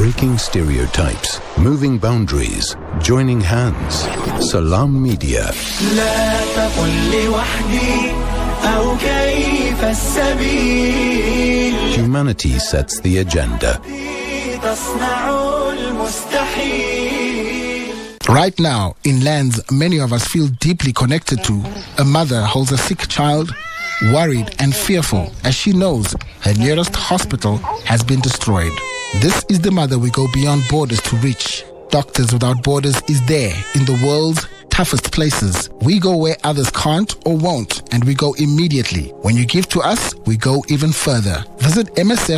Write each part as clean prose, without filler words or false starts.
Breaking stereotypes, moving boundaries, joining hands. Salam Media. Humanity sets the agenda. Right now, in lands many of us feel deeply connected to, a mother holds a sick child, worried and fearful as she knows her nearest hospital has been destroyed. This is the mother we go beyond borders to reach. Doctors Without Borders is there in the world's toughest places. We go where others can't or won't, and we go immediately. When you give to us, we go even further. Visit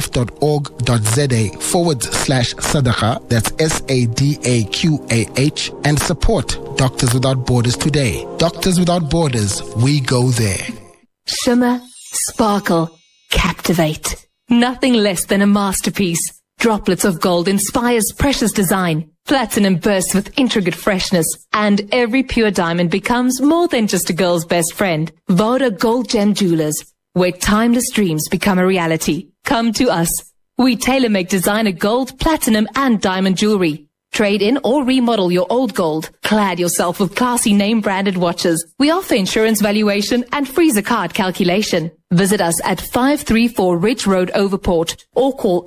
msf.org.za/sadaqa, that's SADAQAH, and support Doctors Without Borders today. Doctors Without Borders, we go there. Shimmer, sparkle, captivate. Nothing less than a masterpiece. Droplets of gold inspires precious design. Platinum bursts with intricate freshness, and every pure diamond becomes more than just a girl's best friend. Voda Gold Gem Jewelers, where timeless dreams become a reality. Come to us. We tailor-make designer gold, platinum, and diamond jewelry. Trade in or remodel your old gold. Clad yourself with classy name-branded watches. We offer insurance valuation and free zakat calculation. Visit us at 534 Ridge Road, Overport, or call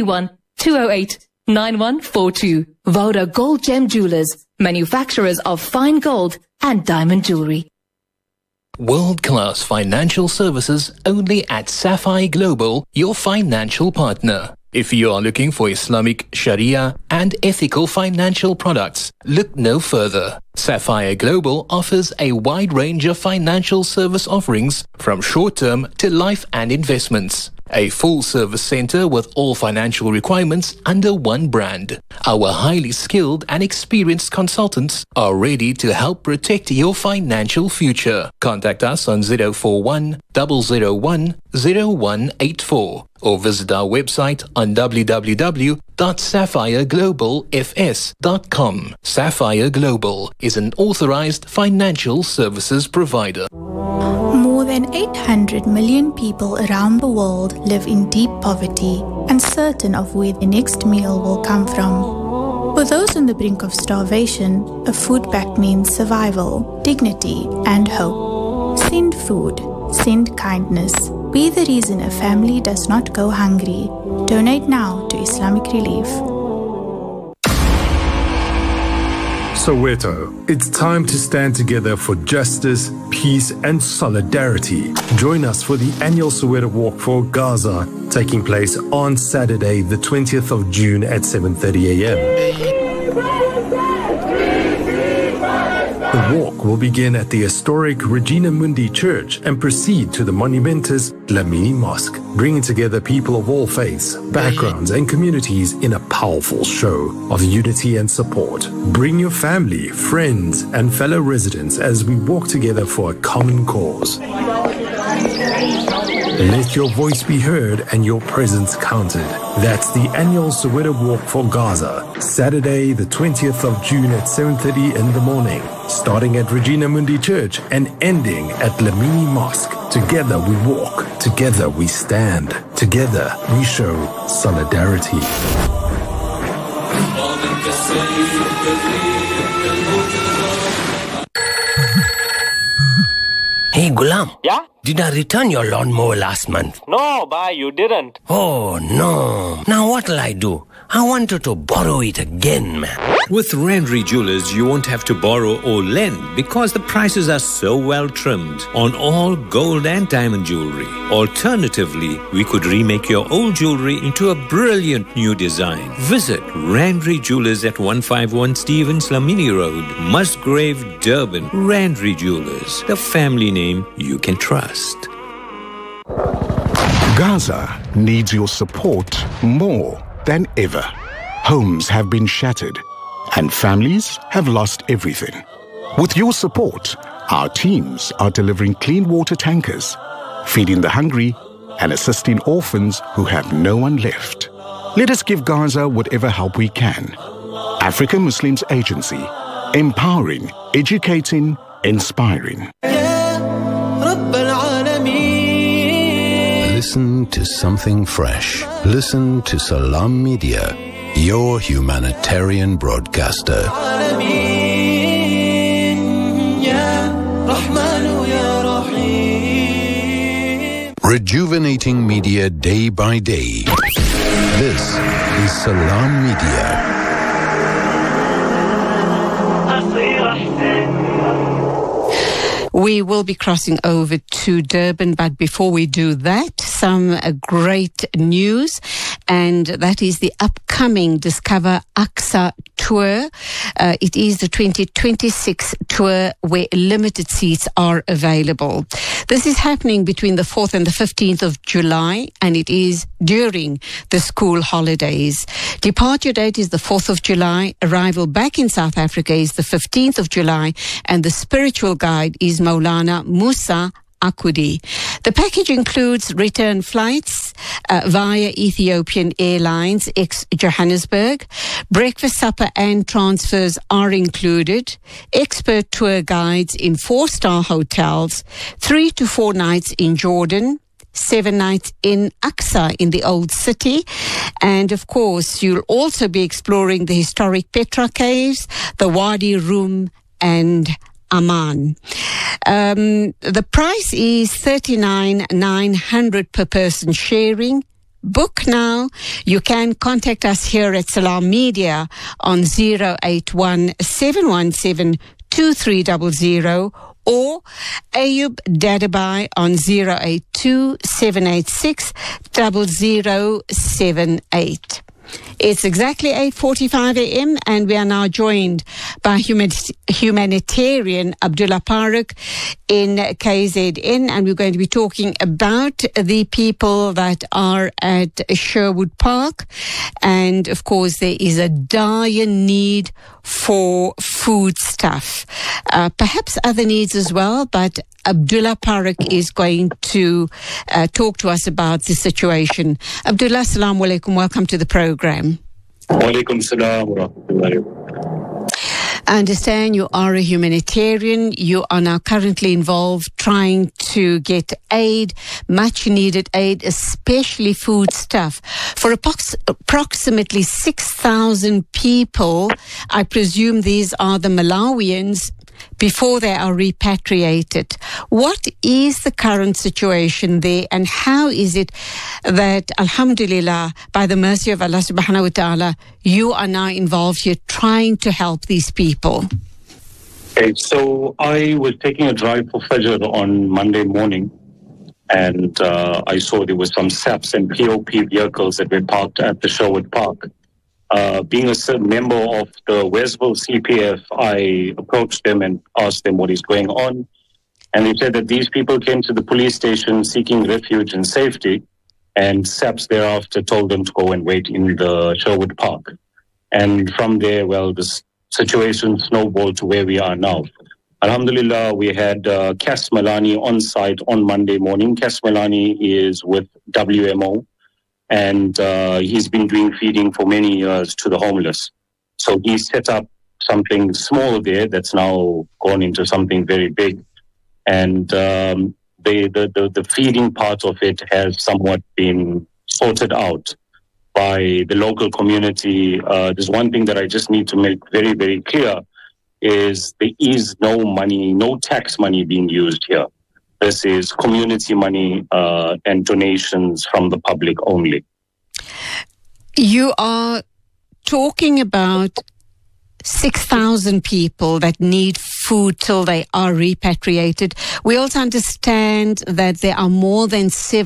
031-208-9142. Voda Gold Gem Jewelers, manufacturers of fine gold and diamond jewelry. World-class financial services only at Sapphire Global, your financial partner. If you are looking for Islamic, Sharia and ethical financial products, look no further. Sapphire Global offers a wide range of financial service offerings from short-term to life and investments. A full-service center with all financial requirements under one brand. Our highly skilled and experienced consultants are ready to help protect your financial future. Contact us on 041 001 0184 or visit our website on www.sapphireglobalfs.com. Sapphire Global is an authorized financial services provider. More than 800 million people around the world live in deep poverty, uncertain of where the next meal will come from. For those on the brink of starvation, a food pact means survival, dignity, and hope. Send food. Send kindness. Be the reason a family does not go hungry. Donate now to Islamic Relief. Soweto, it's time to stand together for justice, peace and solidarity. Join us for the annual Soweto Walk for Gaza, taking place on Saturday, the 20th of June at 7:30 a.m. The walk will begin at the historic Regina Mundi Church and proceed to the monumentous Dlamini Mosque, bringing together people of all faiths, backgrounds and communities in a powerful show of unity and support. Bring your family, friends and fellow residents as we walk together for a common cause. Let your voice be heard and your presence counted. That's the annual Soweto Walk for Gaza, Saturday the 20th of June at 7:30 in the morning, starting at Regina Mundi Church and ending at Dlamini Mosque. Together we walk, together we stand, together we show solidarity. Hey, Gulam. Yeah? Did I return your lawnmower last month? No, bhai, you didn't. Oh, no. Now what'll I do? I wanted to borrow it again, man. With Randry Jewelers, you won't have to borrow or lend because the prices are so well trimmed on all gold and diamond jewelry. Alternatively, we could remake your old jewelry into a brilliant new design. Visit Randry Jewelers at 151 Stevens Lamini Road, Musgrave, Durban. Randry Jewelers, the family name you can trust. Gaza needs your support more than ever. Homes have been shattered and families have lost everything. With your support, our teams are delivering clean water tankers, feeding the hungry and assisting orphans who have no one left. Let us give Gaza whatever help we can. African Muslims Agency, empowering, educating, inspiring. Listen to something fresh. Listen to Salam Media. your humanitarian broadcaster. Rejuvenating media day by day. This is Salam Media. We will be crossing over to Durban, but before we do that, some great news, and that is the upcoming Discover Aqsa tour. It is the 2026 tour where limited seats are available. This is happening between the 4th and the 15th of July, and it is during the school holidays. Departure date is the 4th of July. Arrival back in South Africa is the 15th of July, and the spiritual guide is Maulana Musa Akudi. The package includes return flights via Ethiopian Airlines ex-Johannesburg. Breakfast, supper and transfers are included. Expert tour guides in 4-star hotels, 3 to 4 nights in Jordan, 7 nights in Aqsa in the Old City. And of course, you'll also be exploring the historic Petra Caves, the Wadi Rum and Amman. The price is 39,900 per person sharing. Book now. You can contact us here at Salam Media on 081 717 2300 or Ayub Dadabai on 082 786 0078. It's exactly 8:45 a.m. and we are now joined by humanitarian Abdullah Paruk in KZN, and we're going to be talking about the people that are at Sherwood Park. And of course, there is a dire need for foodstuff, perhaps other needs as well, but Abdullah Paruk is going to talk to us about the situation. Abdullah, assalamu alaikum. Welcome to the program. Wa alaikum salam wa rahmatullahi. I understand you are a humanitarian. You are now currently involved trying to get aid, much needed aid, especially foodstuff, for approximately 6,000 people. I presume these are the Malawians before they are repatriated. What is the current situation there, and how is it that, alhamdulillah, by the mercy of Allah subhanahu wa ta'ala, you are now involved here trying to help these people? Okay, so I was taking a drive for Fajr on Monday morning, and I saw there was some SAPs and POP vehicles that were parked at the Sherwood Park. Being a member of the Westville CPF, I approached them and asked them what is going on. And they said that these people came to the police station seeking refuge and safety, and SAPS thereafter told them to go and wait in the Sherwood Park. And from there, well, the situation snowballed to where we are now. Alhamdulillah, we had Cas Malani on site on Monday morning. Cas Malani is with WMO. And he's been doing feeding for many years to the homeless. So he set up something small there that's now gone into something very big. And the feeding part of it has somewhat been sorted out by the local community. There's one thing that I just need to make very, very clear is there is no money, no tax money being used here. This is community money and donations from the public only. You are talking about 6,000 people that need food till they are repatriated. We also understand that there are more than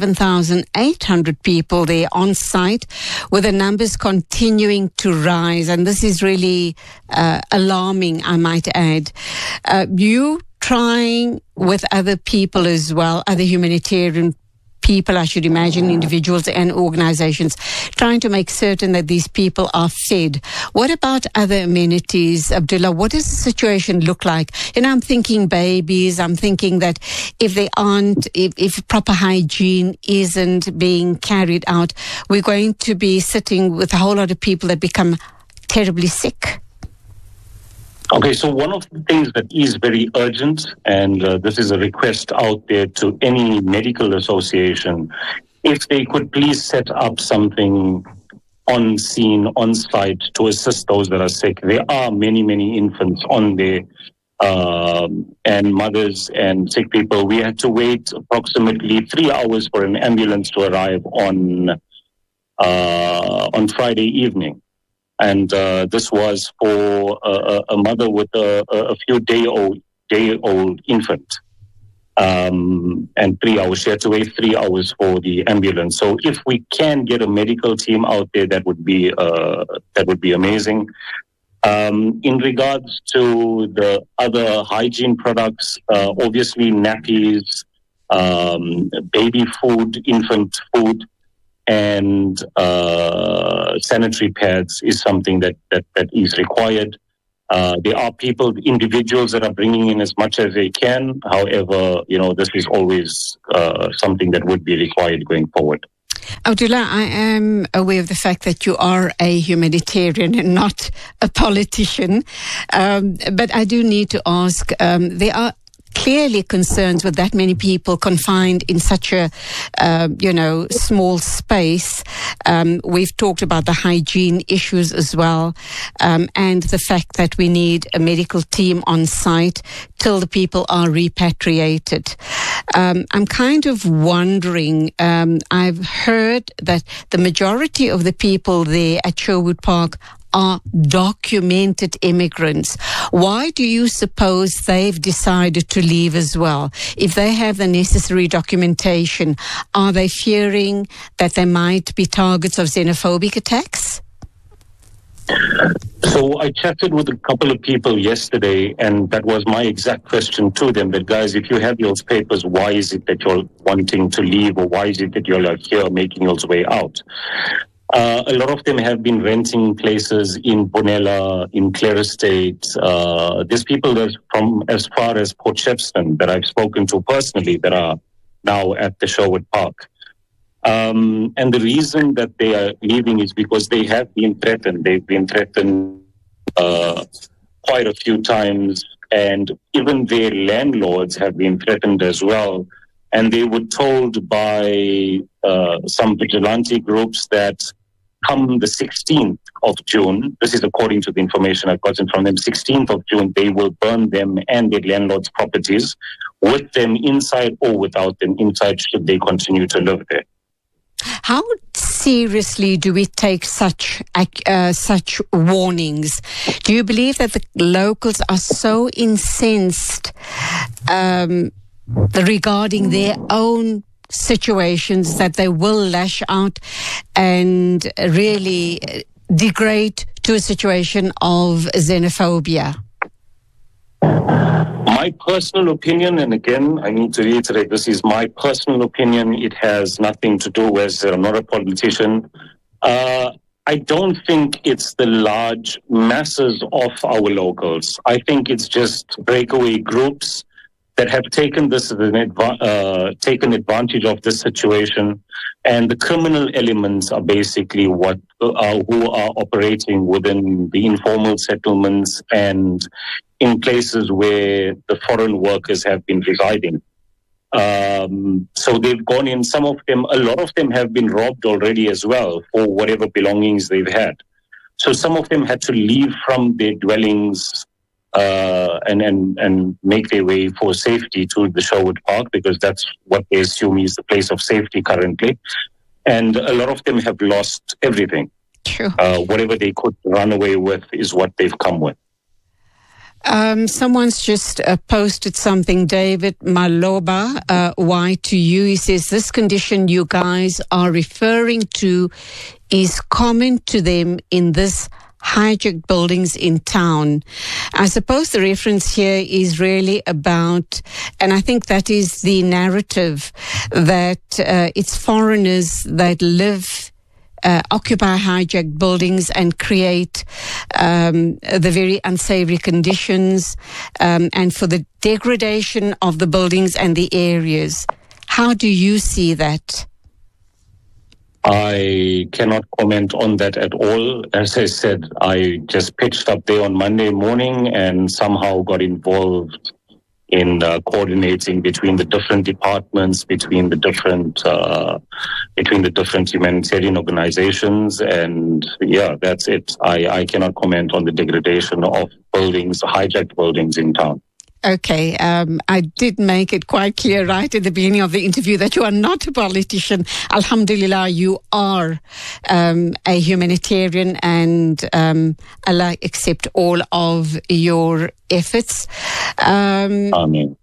7,800 people there on site, with the numbers continuing to rise. And this is really alarming, I might add. You trying with other people as well, other humanitarian people, I should imagine, individuals and organizations, trying to make certain that these people are fed. What about other amenities, Abdullah? What does the situation look like? I'm thinking babies. I'm thinking that if proper hygiene isn't being carried out, we're going to be sitting with a whole lot of people that become terribly sick. Okay, so one of the things that is very urgent, and this is a request out there to any medical association, if they could please set up something on scene, on site, to assist those that are sick. There are many, many infants on there, and mothers and sick people. We had to wait approximately 3 hours for an ambulance to arrive on Friday evening. And this was for a mother with a few day-old infant. And 3 hours. She had to wait 3 hours for the ambulance. So if we can get a medical team out there, that would be amazing. In regards to the other hygiene products, obviously nappies, baby food, infant food, and sanitary pads is something that is required. There are individuals that are bringing in as much as they can. However, this is always something that would be required going forward. Abdullah, I am aware of the fact that you are a humanitarian and not a politician. But I do need to ask, there are clearly concerns with that many people confined in such a, small space. We've talked about the hygiene issues as well, and the fact that we need a medical team on site till the people are repatriated. I'm kind of wondering, I've heard that the majority of the people there at Sherwood Park are documented immigrants. Why do you suppose they've decided to leave as well? If they have the necessary documentation, are they fearing that they might be targets of xenophobic attacks? So I chatted with a couple of people yesterday, and that was my exact question to them, that guys, if you have your papers, why is it that you're wanting to leave, or why is it that you're here making your way out? A lot of them have been renting places in Bonella, in Clare Estate. There's people that from as far as Port Shepstone that I've spoken to personally that are now at the Sherwood Park. And the reason that they are leaving is because they have been threatened. They've been threatened quite a few times, and even their landlords have been threatened as well. And they were told by some vigilante groups that come the 16th of June, this is according to the information I've gotten from them, 16th of June, they will burn them and their landlords' properties, with them inside or without them inside, should they continue to live there. How seriously do we take such warnings? Do you believe that the locals are so incensed regarding their own situations that they will lash out and really degrade to a situation of xenophobia? My personal opinion, and again, I need to reiterate, this is my personal opinion. It has nothing to do with, I'm not a politician. I don't think it's the large masses of our locals. I think it's just breakaway groups that have taken this as taken advantage of this situation, and the criminal elements are basically who are operating within the informal settlements and in places where the foreign workers have been residing. So they've gone in. A lot of them have been robbed already as well for whatever belongings they've had. So some of them had to leave from their dwellings and make their way for safety to the Sherwood Park, because that's what they assume is the place of safety currently. And a lot of them have lost everything. True. Whatever they could run away with is what they've come with. Someone's just posted something, David Maloba, why to you? He says, this condition you guys are referring to is common to them in this hijacked buildings in town. I suppose the reference here is really about, and I think that is the narrative, that it's foreigners that occupy hijacked buildings and create the very unsavory conditions and for the degradation of the buildings and the areas. How do you see that? I cannot comment on that at all. As I said, I just pitched up there on Monday morning and somehow got involved in coordinating between the different departments, between the different humanitarian organizations, and yeah, that's it. I cannot comment on the degradation of buildings, hijacked buildings in town. Okay, I did make it quite clear right at the beginning of the interview that you are not a politician. Alhamdulillah, you are a humanitarian, and Allah accept all of your efforts. Amen.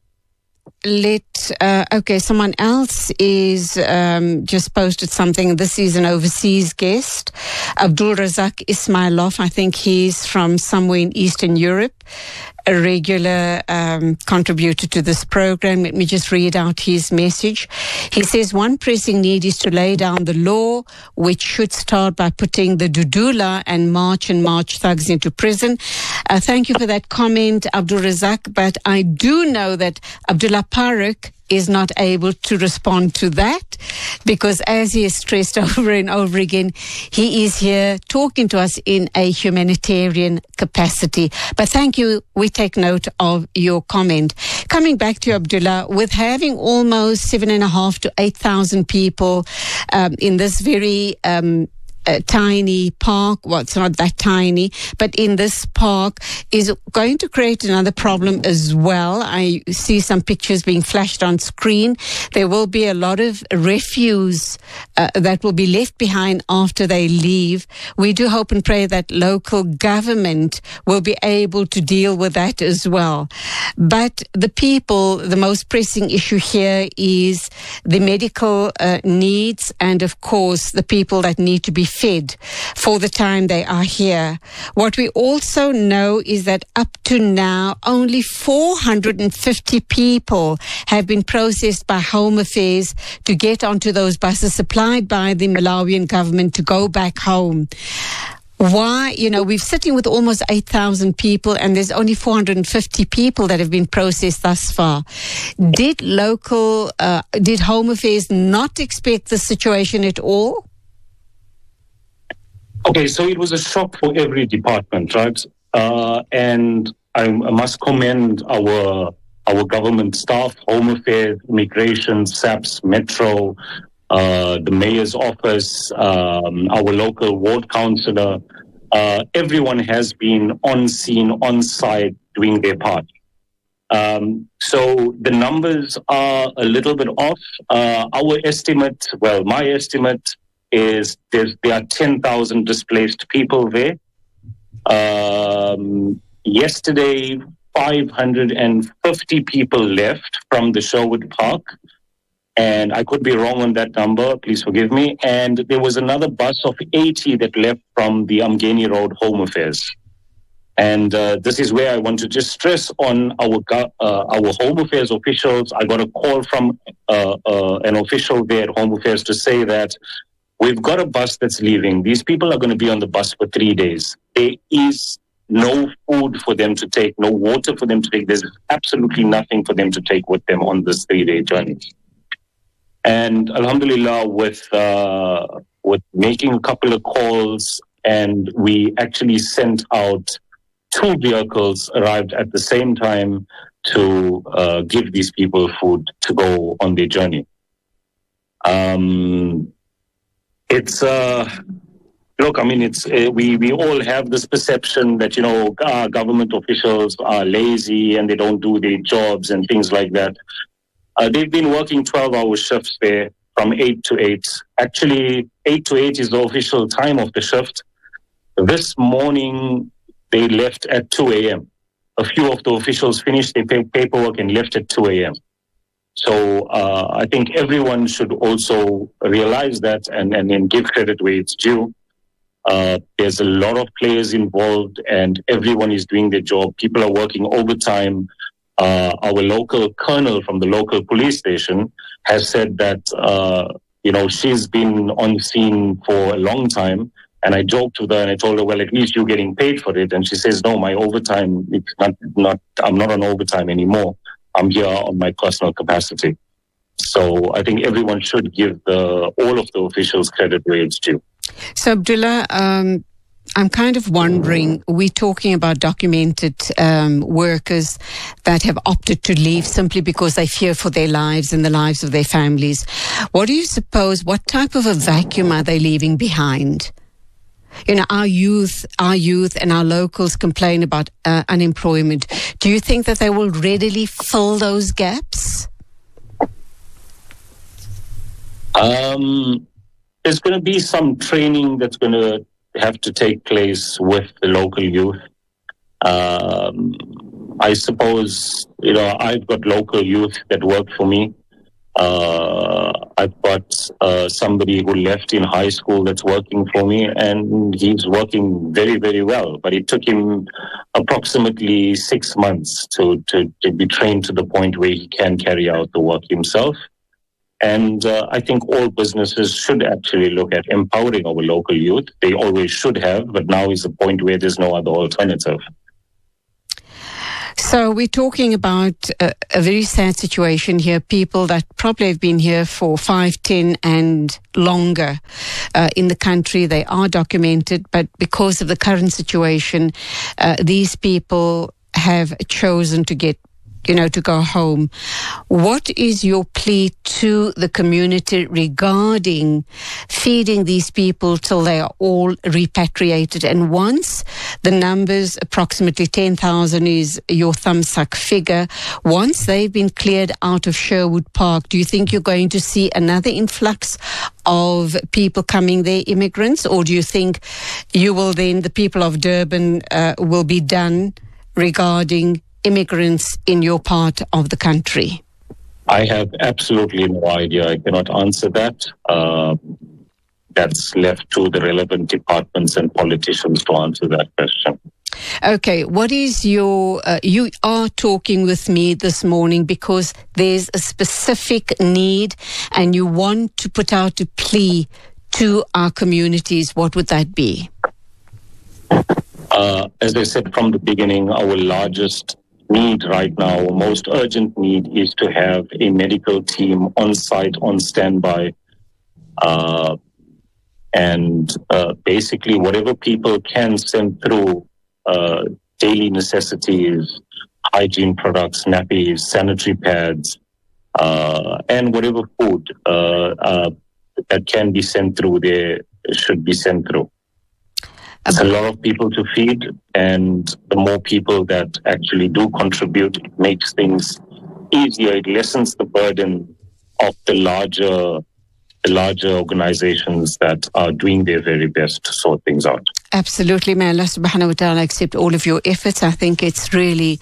Okay, someone else is just posted something. This is an overseas guest, Abdul Razak Ismailov. I think he's from somewhere in Eastern Europe, a regular contributor to this program. Let me just read out his message. He says, one pressing need is to lay down the law, which should start by putting the Dudula and March thugs into prison. Thank you for that comment, Abdul Razak, but I do know that Abdullah Parak is not able to respond to that because, as he has stressed over and over again, he is here talking to us in a humanitarian capacity. But thank you. We take note of your comment. Coming back to Abdullah, with having almost 7,500 to 8,000 people in this very tiny park, well, it's not that tiny, but in this park is going to create another problem as well. I see some pictures being flashed on screen. There will be a lot of refuse that will be left behind after they leave. We do hope and pray that local government will be able to deal with that as well. But the people, the most pressing issue here is the medical needs, and of course the people that need to be fed for the time they are here. What we also know is that up to now, only 450 people have been processed by Home Affairs to get onto those buses supplied by the Malawian government to go back home. Why? We're sitting with almost 8,000 people and there's only 450 people that have been processed thus far. Did Home Affairs not expect the situation at all? Okay, so it was a shock for every department, right? And I must commend our government staff, Home Affairs, Immigration, SAPS, Metro, the mayor's office, our local ward councillor. Everyone has been on scene, on site, doing their part. So the numbers are a little bit off. Our estimate, my estimate is there are 10,000 displaced people there. Yesterday, 550 people left from the Sherwood Park. And I could be wrong on that number, please forgive me. And there was another bus of 80 that left from the Umgeni Road Home Affairs. And this is where I want to just stress on our Home Affairs officials. I got a call from an official there at Home Affairs to say that we've got a bus that's leaving. These people are going to be on the bus for 3 days. There is no food for them to take, no water for them to take. There's absolutely nothing for them to take with them on this 3-day journey. And alhamdulillah, with making a couple of calls, and we actually sent out 2 vehicles, arrived at the same time to give these people food to go on their journey. It's look, I mean, it's we all have this perception that government officials are lazy and they don't do their jobs and things like that. They've been working 12-hour shifts there from 8 to 8. Actually, 8 to 8 is the official time of the shift. This morning, they left at 2 a.m. A few of the officials finished their paperwork and left at 2 a.m. So I think everyone should also realize that and give credit where it's due. There's a lot of players involved and everyone is doing their job. People are working overtime. Our local colonel from the local police station has said that, she's been on scene for a long time. And I joked with her and I told her, well, at least you're getting paid for it. And she says, no, my overtime, it's not, I'm not on overtime anymore. I'm here on my personal capacity. So I think everyone should give all of the officials credit where it's due. So Abdullah, I'm kind of wondering, we're talking about documented workers that have opted to leave simply because they fear for their lives and the lives of their families. What do you suppose, what type of a vacuum are they leaving behind? You know, our youth and our locals complain about unemployment. Do you think that they will readily fill those gaps? There's going to be some training that's going to have to take place with the local youth. I suppose, you know, I've got local youth that work for me. I've got somebody who left in high school that's working for me, and he's working very, very well. But it took him approximately 6 months to be trained to the point where he can carry out the work himself. And I think all businesses should actually look at empowering our local youth. They always should have, but now is the point where there's no other alternative. So we're talking about a very sad situation here. People that probably have been here for 5, 10 and longer in the country. They are documented, but because of the current situation, these people have chosen to to go home. What is your plea to the community regarding feeding these people till they are all repatriated? And once the numbers, approximately 10,000 is your thumbsuck figure, once they've been cleared out of Sherwood Park, do you think you're going to see another influx of people coming there, immigrants? Or do you think the people of Durban will be done regarding immigrants in your part of the country? I have absolutely no idea. I cannot answer that. That's left to the relevant departments and politicians to answer that question. Okay, what is your... you are talking with me this morning because there's a specific need and you want to put out a plea to our communities. What would that be? As I said from the beginning, our largest need right now, our most urgent need, is to have a medical team on site, on standby, and basically whatever people can send through, daily necessities, hygiene products, nappies, sanitary pads, and whatever food that can be sent through there should be sent through. It's a lot of people to feed, and the more people that actually do contribute, it makes things easier. It lessens the burden of the larger organizations that are doing their very best to sort things out. Absolutely. May Allah subhanahu wa ta'ala accept all of your efforts. I think it's really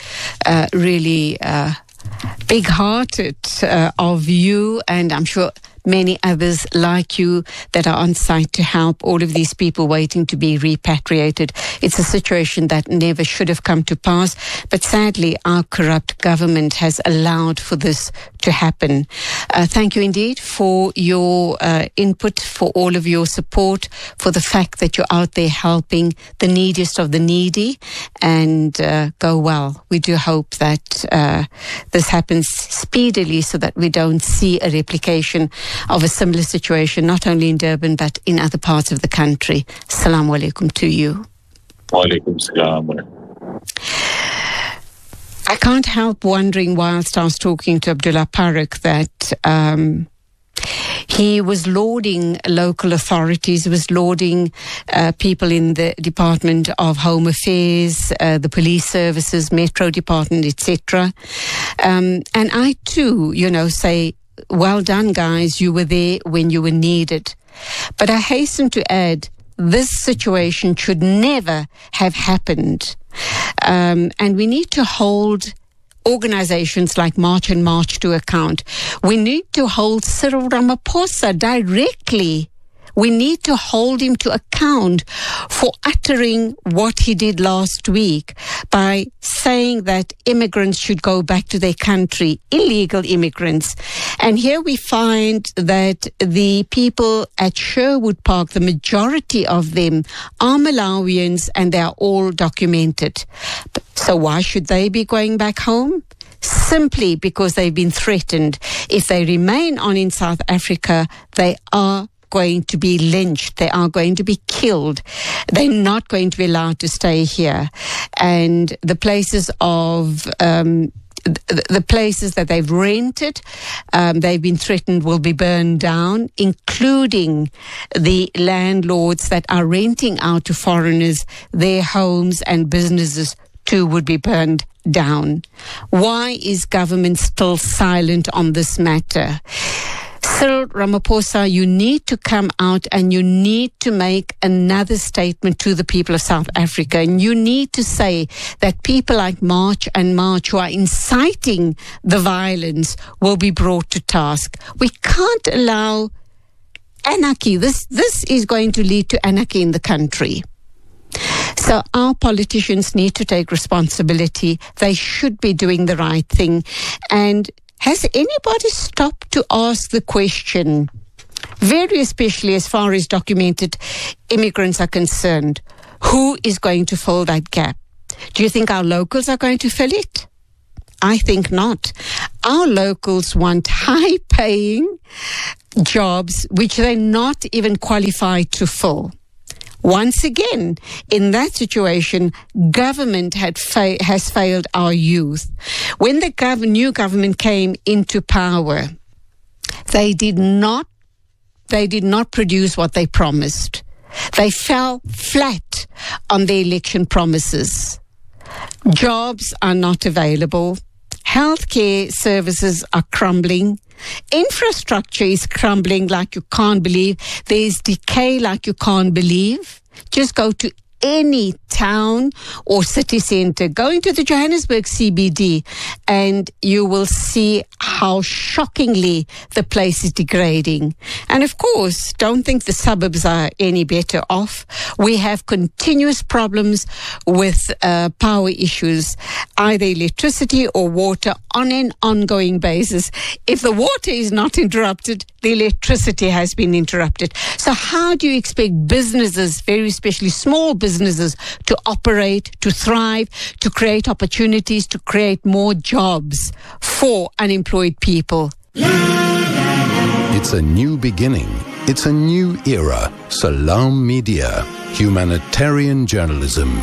big-hearted of you, and I'm sure many others like you that are on site to help all of these people waiting to be repatriated. It's a situation that never should have come to pass, but sadly our corrupt government has allowed for this to happen. Thank you indeed for your input, for all of your support, for the fact that you're out there helping the neediest of the needy, and go well. We do hope that this happens speedily so that we don't see a replication of a similar situation, not only in Durban, but in other parts of the country. Assalamu alaikum to you. Wa alaikum salam. I can't help wondering, whilst I was talking to Abdullah Parak, that he was lauding local authorities, was lauding people in the Department of Home Affairs, the police services, Metro Department, etc. And I too, say, well done, guys, you were there when you were needed. But I hasten to add, this situation should never have happened. And we need to hold organizations like March and March to account. We need to hold Cyril Ramaphosa directly. We need to hold him to account for uttering what he did last week by saying that immigrants should go back to their country, illegal immigrants. And here we find that the people at Sherwood Park, the majority of them are Malawians, and they are all documented. So why should they be going back home? Simply because they've been threatened. If they remain on in South Africa, they are going to be lynched. They are going to be killed. They're not going to be allowed to stay here. And the places of the places that they've rented, they've been threatened will be burned down, including the landlords that are renting out to foreigners. Their homes and businesses too would be burned down. Why is government still silent on this matter? Cyril Ramaphosa, you need to come out and you need to make another statement to the people of South Africa. And you need to say that people like March and March who are inciting the violence will be brought to task. We can't allow anarchy. This is going to lead to anarchy in the country. So our politicians need to take responsibility. They should be doing the right thing. And has anybody stopped to ask the question, very especially as far as documented immigrants are concerned, who is going to fill that gap? Do you think our locals are going to fill it? I think not. Our locals want high-paying jobs which they're not even qualified to fill. Once again, in that situation, government has failed our youth. When the new government came into power, they did not produce what they promised. They fell flat on their election promises. Jobs are not available. Healthcare services are crumbling. Infrastructure is crumbling like you can't believe. There's decay like you can't believe. Just go to any town or city centre. Go into the Johannesburg CBD and you will see how shockingly the place is degrading. And of course, don't think the suburbs are any better off. We have continuous problems with power issues, either electricity or water on an ongoing basis. If the water is not interrupted, the electricity has been interrupted. So how do you expect businesses, very especially small businesses, to operate, to thrive, to create opportunities, to create more jobs for unemployed people? It's a new beginning. It's a new era. Salam Media. Humanitarian journalism.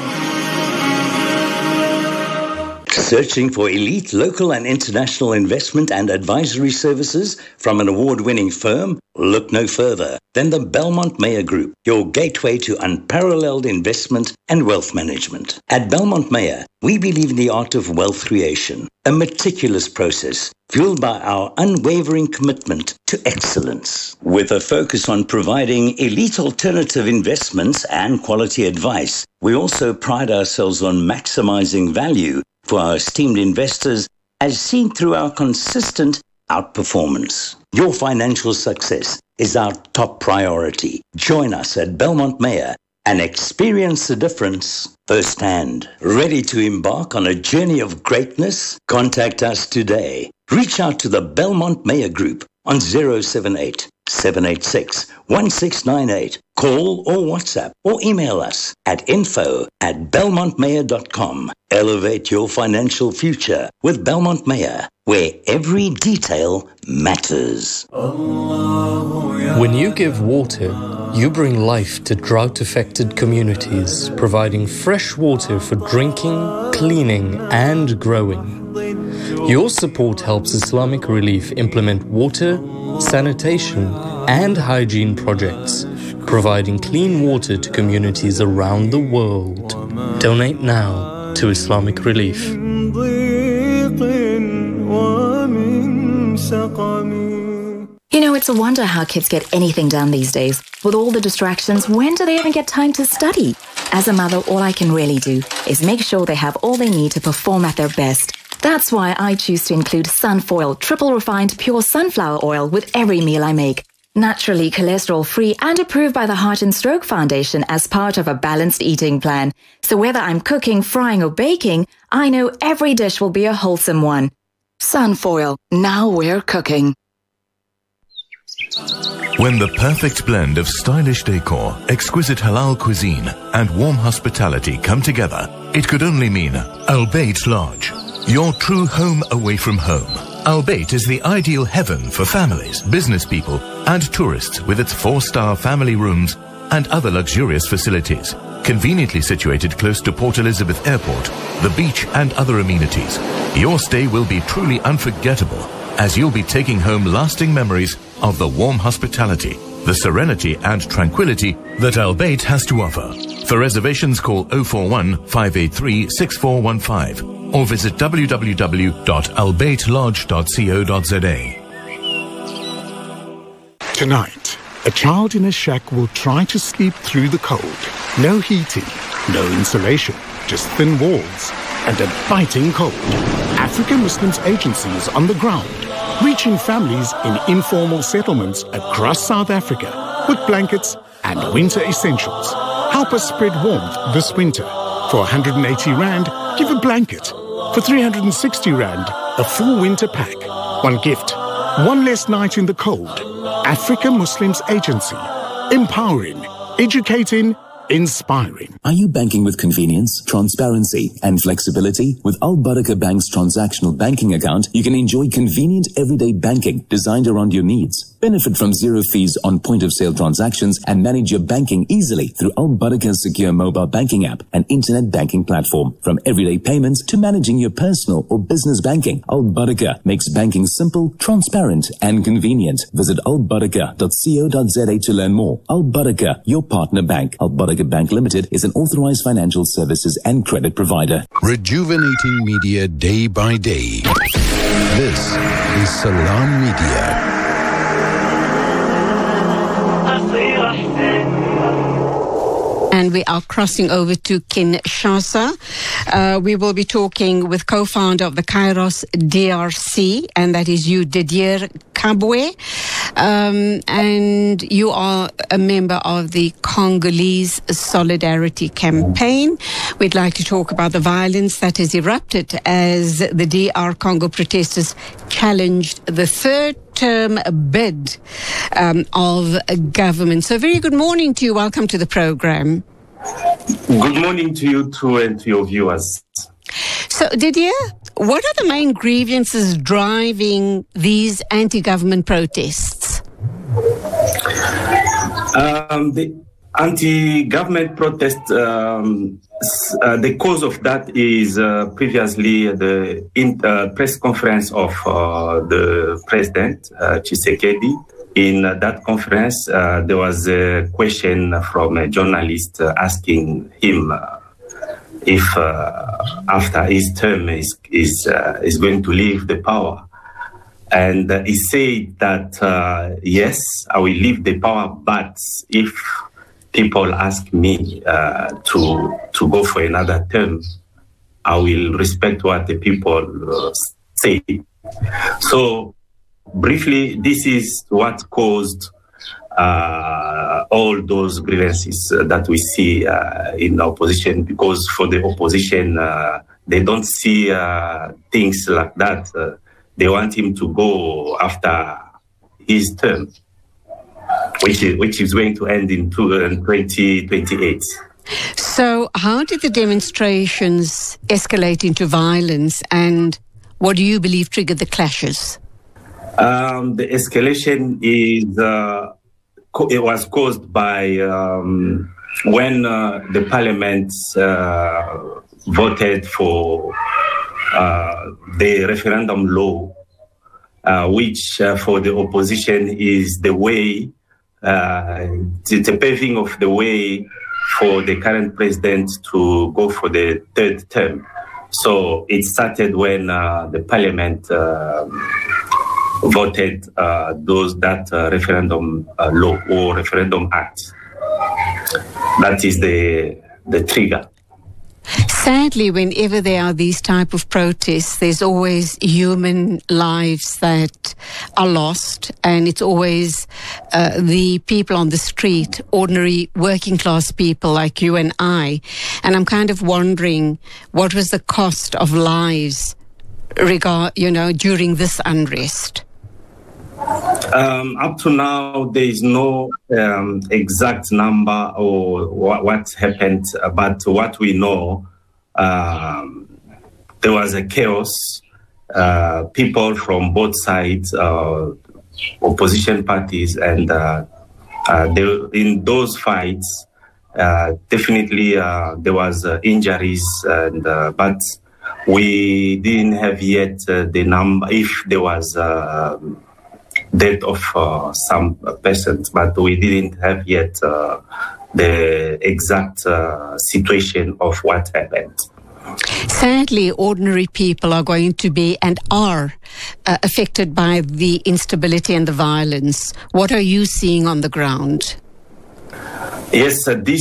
Searching for elite local and international investment and advisory services from an award-winning firm? Look no further than the Belmont Meyer Group, your gateway to unparalleled investment and wealth management. At Belmont Meyer, we believe in the art of wealth creation, a meticulous process fueled by our unwavering commitment to excellence. With a focus on providing elite alternative investments and quality advice, we also pride ourselves on maximizing value for our esteemed investors, as seen through our consistent outperformance. Your financial success is our top priority. Join us at Belmont Meyer and experience the difference firsthand. Ready to embark on a journey of greatness? Contact us today. Reach out to the Belmont Meyer Group on 078-786-1698. Call or WhatsApp or email us at info@belmontmeyer.com. Elevate your financial future with Belmont Meyer, where every detail matters. When you give water, you bring life to drought-affected communities, providing fresh water for drinking, cleaning, and growing. Your support helps Islamic Relief implement water, sanitation, and hygiene projects, providing clean water to communities around the world. Donate now to Islamic Relief. You know, it's a wonder how kids get anything done these days. With all the distractions, when do they even get time to study? As a mother, all I can really do is make sure they have all they need to perform at their best. That's why I choose to include Sunfoil triple refined pure sunflower oil with every meal I make. Naturally cholesterol-free and approved by the Heart and Stroke Foundation as part of a balanced eating plan. So whether I'm cooking, frying or baking, I know every dish will be a wholesome one. Sunfoil, now we're cooking. When the perfect blend of stylish decor, exquisite halal cuisine and warm hospitality come together, it could only mean Al Bayt Lodge, your true home away from home. Al Bayt is the ideal heaven for families, business people and tourists with its 4-star family rooms and other luxurious facilities. Conveniently situated close to Port Elizabeth Airport, the beach and other amenities, your stay will be truly unforgettable as you'll be taking home lasting memories of the warm hospitality, the serenity and tranquility that Albait has to offer. For reservations, call 041 583 6415 or visit www.albaitlodge.co.za. Tonight, a child in a shack will try to sleep through the cold. No heating, no insulation, just thin walls and a biting cold. African Muslims Agency is on the ground, reaching families in informal settlements across South Africa with blankets and winter essentials. Help us spread warmth this winter. For 180 Rand, give a blanket. For 360 Rand, a full winter pack. One gift, one less night in the cold. African Muslims Agency. Empowering, educating, inspiring. Are you banking with convenience, transparency, and flexibility? With Al Barakah Bank's transactional banking account, you can enjoy convenient everyday banking designed around your needs. Benefit from zero fees on point-of-sale transactions and manage your banking easily through Al Barakah's secure mobile banking app and internet banking platform. From everyday payments to managing your personal or business banking, Al Barakah makes banking simple, transparent, and convenient. Visit albarakah.co.za to learn more. Al Barakah, your partner bank. Al Barakah Bank Limited is an authorized financial services and credit provider. Rejuvenating media day by day. This is Salam Media. And we are crossing over to Kinshasa. We will be talking with co-founder of the Kairos DRC, and that is you, Didier Kabwe. And you are a member of the Congolese Solidarity Campaign. We'd like to talk about the violence that has erupted as the DR Congo protesters challenged the third-term bid of government. So very good morning to you. Welcome to the program. Good morning to you too and to your viewers. So, Didier, what are the main grievances driving these anti-government protests? The anti-government protest, the cause of that is previously the press conference of the President, Tshisekedi. In that conference, there was a question from a journalist asking him if after his term is going to leave the power. And he said that, yes, I will leave the power, but if people ask me to go for another term, I will respect what the people say. So, briefly, this is what caused all those grievances that we see in opposition, because for the opposition, they don't see things like that. They want him to go after his term, which is going to end in 2028. So how did the demonstrations escalate into violence, and what do you believe triggered the clashes? The escalation it was caused by when the parliament voted for the referendum law, which for the opposition is the way, it's a paving of the way for the current president to go for the third term. So it started when the parliament voted that referendum law or referendum act. That is the trigger. Sadly, whenever there are these type of protests, there's always human lives that are lost, and it's always the people on the street, ordinary working class people like you and I. And I'm kind of wondering, what was the cost of lives during this unrest? Up to now, there is no exact number or what happened, but what we know, there was a chaos. People from both sides opposition parties, and in those fights, definitely there was injuries, and but we didn't have yet the number, if there was death of some persons, but we didn't have yet the exact situation of what happened. Sadly, ordinary people are going to be and are affected by the instability and the violence. What are you seeing on the ground? Yes, this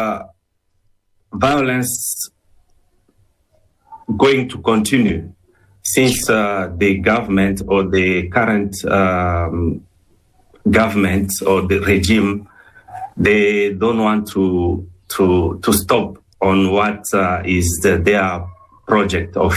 violence going to continue since the government or the current government or the regime, they don't want to stop on what is their project of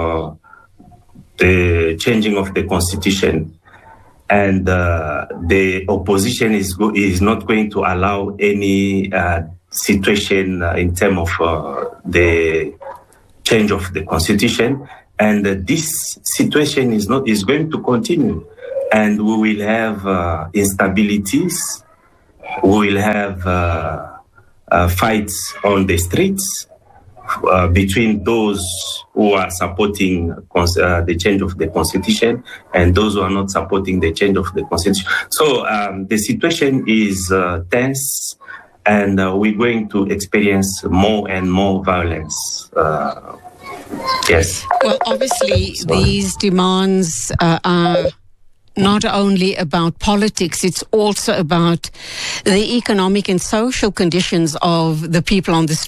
the changing of the constitution. And the opposition is not going to allow any situation in terms of the change of the constitution. And this situation is going to continue. And we will have instabilities. We will have fights on the streets between those who are supporting the change of the constitution and those who are not supporting the change of the constitution. So the situation is tense, and we're going to experience more and more violence. Yes. Well, obviously, these demands are not only about politics, it's also about the economic and social conditions of the people on the street.